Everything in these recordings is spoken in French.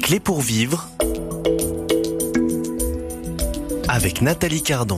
Clés pour vivre avec Nathalie Cardon.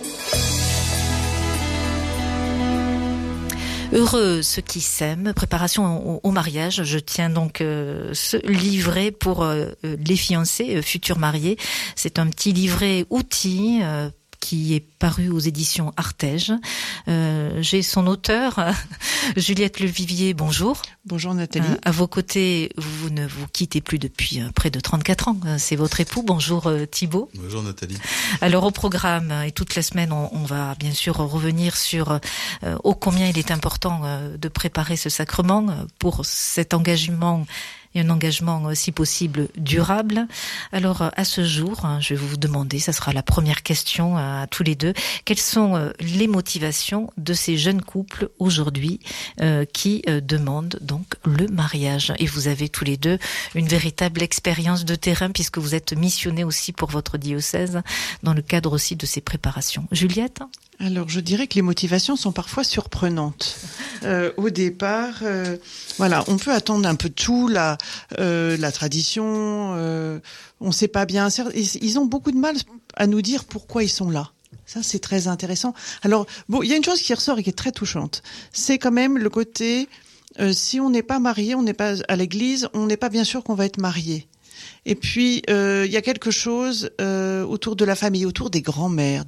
Heureux ceux qui s'aiment, préparation au mariage. Je tiens donc ce livret pour les fiancés, futurs mariés. C'est un petit livret outil qui est paru aux éditions Artege. J'ai son auteur, Juliette Levivier, bonjour. Bonjour Nathalie. À vos côtés, vous ne vous quittez plus depuis près de 34 ans. C'est votre époux. Bonjour Thibaut. Bonjour Nathalie. Alors au programme, et toute la semaine, on va bien sûr revenir sur ô combien il est important de préparer ce sacrement pour cet engagement et un engagement, si possible, durable. Alors, à ce jour, je vais vous demander, ça sera la première question à tous les deux, quelles sont les motivations de ces jeunes couples aujourd'hui qui demandent donc le mariage. Et vous avez tous les deux une véritable expérience de terrain puisque vous êtes missionnés aussi pour votre diocèse dans le cadre aussi de ces préparations. Juliette ? Alors, je dirais que les motivations sont parfois surprenantes. Au départ, voilà, on peut attendre un peu de tout, la tradition, on ne sait pas bien. Ils ont beaucoup de mal à nous dire pourquoi ils sont là. Ça, c'est très intéressant. Alors, bon, il y a une chose qui ressort et qui est très touchante. C'est quand même le côté, si on n'est pas marié, on n'est pas à l'église, on n'est pas bien sûr qu'on va être marié. Et puis, il y a quelque chose autour de la famille, autour des grands-mères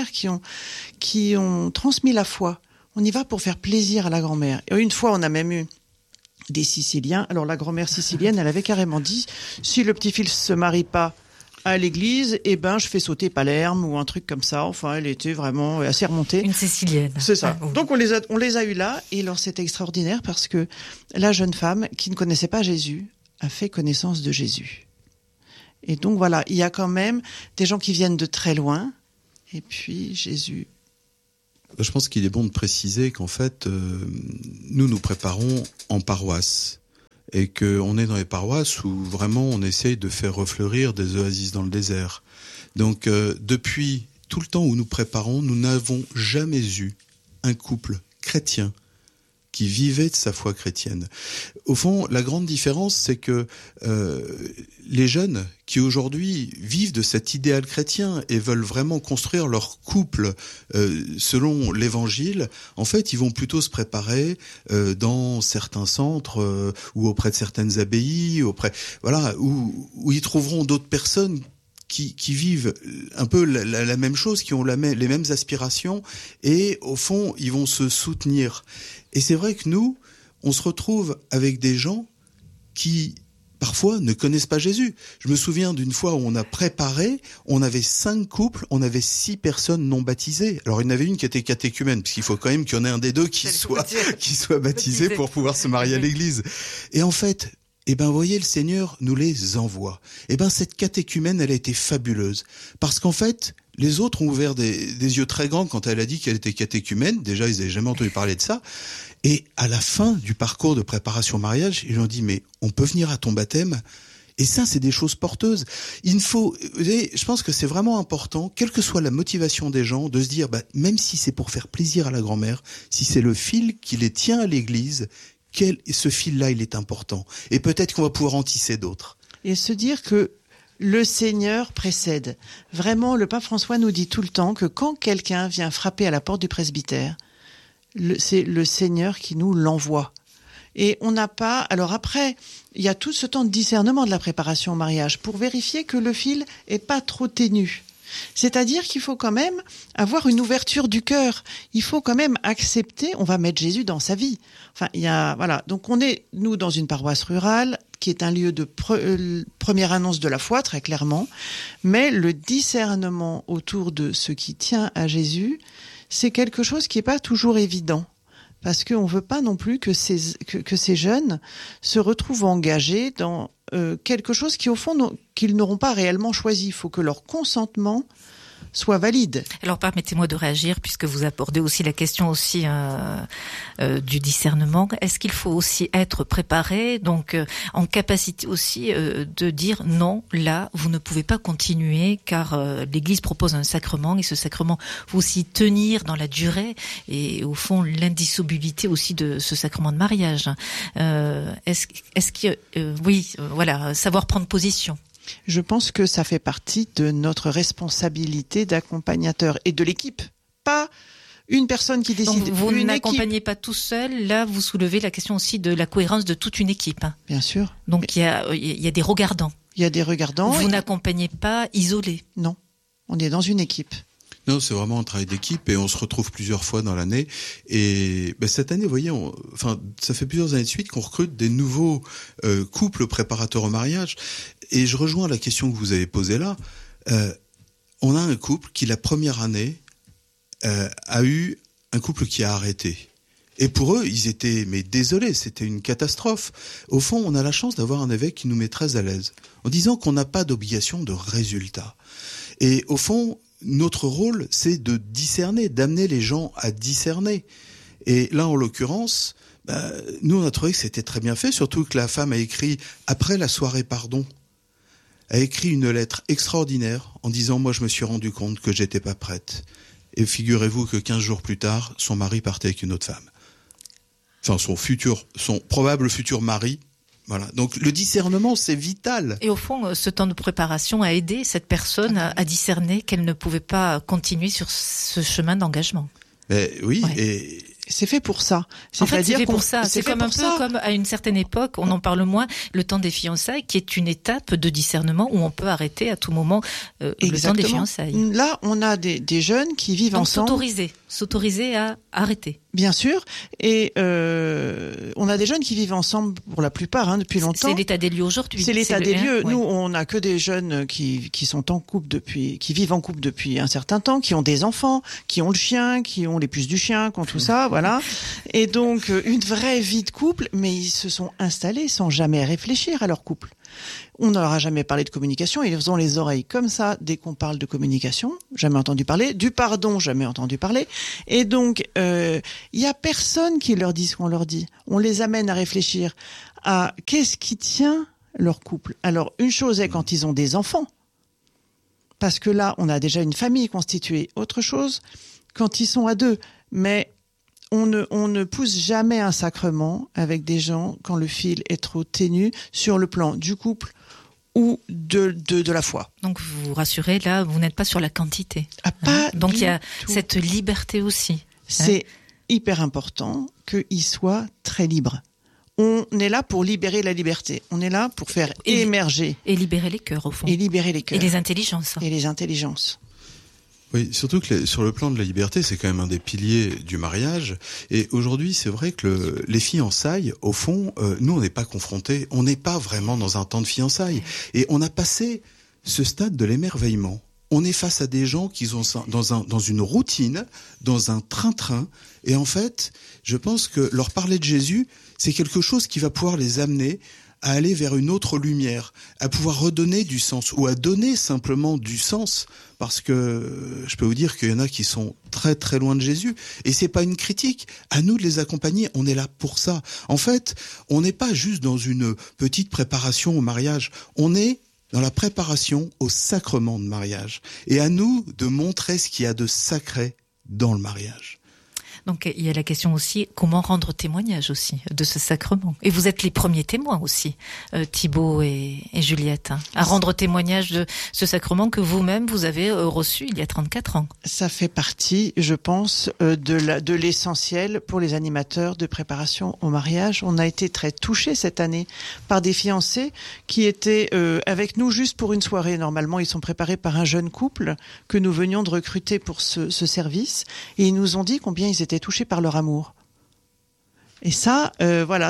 qui ont transmis la foi. On y va pour faire plaisir à la grand-mère. Et une fois, on a même eu des Siciliens. Alors, la grand-mère sicilienne, elle avait carrément dit, si le petit-fils se marie pas à l'église, eh ben, je fais sauter Palerme ou un truc comme ça. Enfin, elle était vraiment assez remontée. Une Sicilienne. C'est ça. Ah, oui. Donc, on les a eu là. Et alors, c'était extraordinaire parce que la jeune femme, qui ne connaissait pas Jésus, a fait connaissance de Jésus. Et donc voilà, il y a quand même des gens qui viennent de très loin, et puis Jésus. Je pense qu'il est bon de préciser qu'en fait, nous préparons en paroisse, et qu'on est dans les paroisses où vraiment on essaye de faire refleurir des oasis dans le désert. Donc depuis tout le temps où nous préparons, nous n'avons jamais eu un couple chrétien qui vivait de sa foi chrétienne. Au fond, la grande différence, c'est que les jeunes qui aujourd'hui vivent de cet idéal chrétien et veulent vraiment construire leur couple selon l'Évangile, en fait, ils vont plutôt se préparer dans certains centres ou auprès de certaines abbayes, où ils trouveront d'autres personnes qui vivent un peu la même chose, qui ont les mêmes aspirations, et au fond, ils vont se soutenir. Et c'est vrai que nous, on se retrouve avec des gens qui, parfois, ne connaissent pas Jésus. Je me souviens d'une fois où on a préparé, on avait 5 couples, on avait 6 personnes non baptisées. Alors, il y en avait une qui était catéchumène, puisqu'il faut quand même qu'il y en ait un des deux qui soit baptisé pour pouvoir se marier à l'église. Et en fait, vous voyez, le Seigneur nous les envoie. Cette catéchumène, elle a été fabuleuse. Parce qu'en fait, les autres ont ouvert des yeux très grands quand elle a dit qu'elle était catéchumène. Déjà, ils n'avaient jamais entendu parler de ça. Et à la fin du parcours de préparation au mariage, ils lui ont dit, mais on peut venir à ton baptême? Et ça, c'est des choses porteuses. Je pense que c'est vraiment important, quelle que soit la motivation des gens, de se dire, même si c'est pour faire plaisir à la grand-mère, si c'est le fil qui les tient à l'église, ce fil-là, il est important. Et peut-être qu'on va pouvoir en tisser d'autres. Et se dire que le Seigneur précède. Vraiment, le pape François nous dit tout le temps que quand quelqu'un vient frapper à la porte du presbytère, c'est le Seigneur qui nous l'envoie. Et on n'a pas... Alors après, il y a tout ce temps de discernement de la préparation au mariage pour vérifier que le fil est pas trop ténu. C'est-à-dire qu'il faut quand même avoir une ouverture du cœur. Il faut quand même accepter, on va mettre Jésus dans sa vie. Enfin, voilà. Donc on est, nous, dans une paroisse rurale, qui est un lieu de première annonce de la foi, très clairement. Mais le discernement autour de ce qui tient à Jésus, c'est quelque chose qui n'est pas toujours évident. Parce qu'on ne veut pas non plus que ces jeunes se retrouvent engagés dans quelque chose qui, au fond, qu'ils n'auront pas réellement choisi. Il faut que leur consentement soit valide. Alors permettez-moi de réagir puisque vous abordez aussi la question aussi du discernement. Est-ce qu'il faut aussi être préparé, donc en capacité aussi de dire non, là vous ne pouvez pas continuer car l'Église propose un sacrement et ce sacrement faut aussi tenir dans la durée et au fond l'indissolubilité aussi de ce sacrement de mariage. Est-ce que voilà, savoir prendre position. Je pense que ça fait partie de notre responsabilité d'accompagnateur et de l'équipe. Pas une personne qui décide. Donc, vous n'accompagnez pas tout seul. Là, vous soulevez la question aussi de la cohérence de toute une équipe. Bien sûr. Donc, il y a des regardants. Il y a des regardants. Vous n'accompagnez pas isolé. Non. On est dans une équipe. Non, c'est vraiment un travail d'équipe et on se retrouve plusieurs fois dans l'année. Et cette année, vous voyez, ça fait plusieurs années de suite qu'on recrute des nouveaux couples préparateurs au mariage. Et je rejoins la question que vous avez posée là. On a un couple qui, la première année, a eu un couple qui a arrêté. Et pour eux, ils étaient désolés, c'était une catastrophe. Au fond, on a la chance d'avoir un évêque qui nous met très à l'aise, en disant qu'on n'a pas d'obligation de résultat. Et au fond, notre rôle, c'est de discerner, d'amener les gens à discerner. Et là, en l'occurrence, nous, on a trouvé que c'était très bien fait, surtout que la femme a écrit, après la soirée pardon, a écrit une lettre extraordinaire en disant « Moi, je me suis rendu compte que j'étais pas prête. » Et figurez-vous que 15 jours plus tard, son mari partait avec une autre femme. Enfin, son probable futur mari. Voilà. Donc le discernement, c'est vital. Et au fond, ce temps de préparation a aidé cette personne à discerner qu'elle ne pouvait pas continuer sur ce chemin d'engagement. Oui, ouais. Et c'est fait pour ça. En fait, c'est fait pour ça. C'est comme un peu comme à une certaine époque, on en parle moins, le temps des fiançailles, qui est une étape de discernement où on peut arrêter à tout moment le temps des fiançailles. Là, on a des jeunes qui vivent ensemble. S'autoriser à arrêter. Bien sûr. Et on a des jeunes qui vivent ensemble pour la plupart depuis longtemps. C'est l'état des lieux aujourd'hui. C'est l'état des lieux. Nous, on n'a que des jeunes qui sont en couple qui vivent en couple depuis un certain temps, qui ont des enfants, qui ont le chien, qui ont les puces du chien, qui ont tout ça, voilà. Et donc, une vraie vie de couple, mais ils se sont installés sans jamais réfléchir à leur couple. On n'aura jamais parlé de communication, ils ont les oreilles comme ça dès qu'on parle de communication, jamais entendu parler, du pardon, jamais entendu parler, et donc y a personne qui leur dit ce qu'on leur dit. On les amène à réfléchir à qu'est-ce qui tient leur couple. Alors une chose est quand ils ont des enfants, parce que là on a déjà une famille constituée. Autre chose quand ils sont à deux, mais on ne pousse jamais un sacrement avec des gens quand le fil est trop ténu sur le plan du couple ou de la foi. Donc vous vous rassurez, là, vous n'êtes pas sur la quantité. Pas Donc il y a tout. Cette liberté aussi. C'est hyper important qu'ils soient très libres. On est là pour libérer la liberté. On est là pour faire émerger. Et libérer les cœurs, au fond. Et libérer les cœurs. Et les intelligences. Et les intelligences. Oui, surtout que sur le plan de la liberté, c'est quand même un des piliers du mariage. Et aujourd'hui, c'est vrai que les fiançailles, au fond, nous, on n'est pas confrontés, on n'est pas vraiment dans un temps de fiançailles. Et on a passé ce stade de l'émerveillement. On est face à des gens qui sont dans une routine, dans un train-train. Et en fait, je pense que leur parler de Jésus, c'est quelque chose qui va pouvoir les amener à aller vers une autre lumière, à pouvoir redonner du sens ou à donner simplement du sens, parce que je peux vous dire qu'il y en a qui sont très très loin de Jésus, et c'est pas une critique. À nous de les accompagner, on est là pour ça. En fait, on n'est pas juste dans une petite préparation au mariage, on est dans la préparation au sacrement de mariage, et à nous de montrer ce qu'il y a de sacré dans le mariage. Donc il y a la question aussi, comment rendre témoignage aussi de ce sacrement. Et vous êtes les premiers témoins aussi, Thibaut et Juliette, à rendre témoignage de ce sacrement que vous-même vous avez reçu il y a 34 ans. Ça fait partie, je pense, de l'essentiel pour les animateurs de préparation au mariage. On a été très touchés cette année par des fiancés qui étaient avec nous juste pour une soirée. Normalement, ils sont préparés par un jeune couple que nous venions de recruter pour ce service, et ils nous ont dit combien ils étaient touchés par leur amour. Et ça, voilà,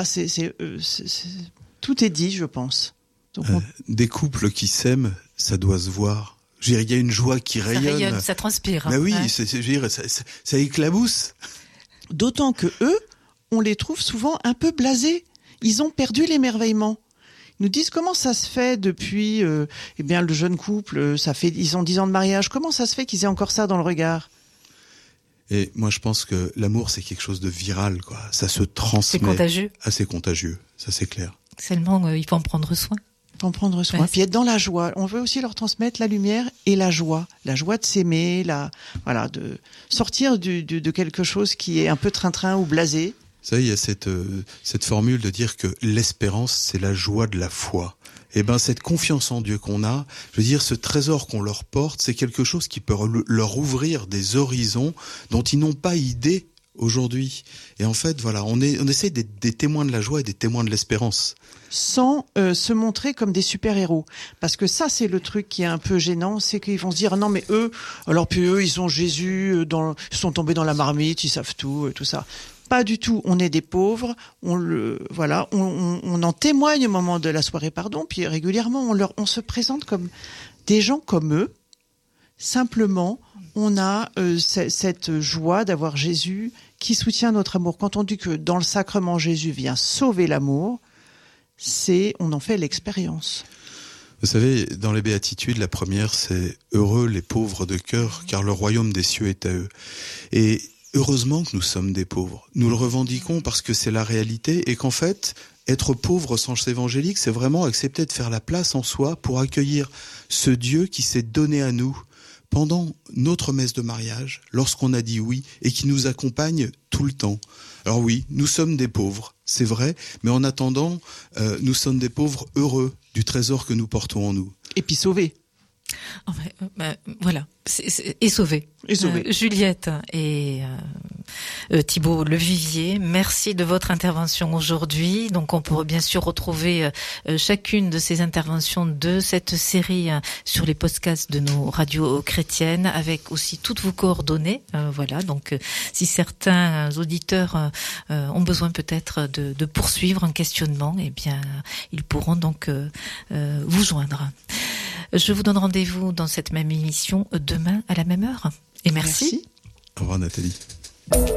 tout est dit, je pense. Donc des couples qui s'aiment, ça doit se voir. Je veux dire, il y a une joie qui rayonne. Ça transpire. Mais oui, ouais. Je veux dire, ça éclabousse. D'autant que eux, on les trouve souvent un peu blasés. Ils ont perdu l'émerveillement. nous disent comment ça se fait depuis, eh bien, le jeune couple, ils ont 10 ans de mariage, comment ça se fait qu'ils aient encore ça dans le regard? Et moi, je pense que l'amour, c'est quelque chose de viral, quoi. Ça se transmet. C'est contagieux. Assez contagieux, ça c'est clair. Seulement, il faut en prendre soin. En prendre soin, Ouais, puis être dans la joie. On veut aussi leur transmettre la lumière et la joie de s'aimer, voilà, de sortir de quelque chose qui est un peu train-train ou blasé. Vous savez, il y a cette formule de dire que l'espérance, c'est la joie de la foi. Et ben, cette confiance en Dieu qu'on a, je veux dire, ce trésor qu'on leur porte, c'est quelque chose qui peut leur ouvrir des horizons dont ils n'ont pas idée aujourd'hui. Et en fait, voilà, on essaie d'être des témoins de la joie et des témoins de l'espérance. Sans se montrer comme des super-héros. Parce que ça, c'est le truc qui est un peu gênant, c'est qu'ils vont se dire, non mais eux, ils ont Jésus, ils sont tombés dans la marmite, ils savent tout, tout ça. Pas du tout, on est des pauvres, on en témoigne au moment de la soirée, puis régulièrement, on se présente comme des gens comme eux. Simplement, on a cette joie d'avoir Jésus qui soutient notre amour. Quand on dit que dans le sacrement, Jésus vient sauver l'amour, on en fait l'expérience. Vous savez, dans les béatitudes, la première, c'est « Heureux les pauvres de cœur, car le royaume des cieux est à eux ». Et heureusement que nous sommes des pauvres. Nous le revendiquons parce que c'est la réalité et qu'en fait, être pauvre au sens évangélique, c'est vraiment accepter de faire la place en soi pour accueillir ce Dieu qui s'est donné à nous pendant notre messe de mariage, lorsqu'on a dit oui, et qui nous accompagne tout le temps. Alors oui, nous sommes des pauvres, c'est vrai, mais en attendant, nous sommes des pauvres heureux du trésor que nous portons en nous. Et puis sauvés. Voilà, et sauvés. Juliette et Thibaut Levivier, merci de votre intervention aujourd'hui. Donc on pourra bien sûr retrouver chacune de ces interventions de cette série sur les podcasts de nos radios chrétiennes, avec aussi toutes vos coordonnées. Voilà, donc si certains auditeurs ont besoin peut-être de poursuivre un questionnement, eh bien ils pourront donc vous joindre. Je vous donne rendez-vous dans cette même émission demain à la même heure. Et merci. Au revoir Nathalie.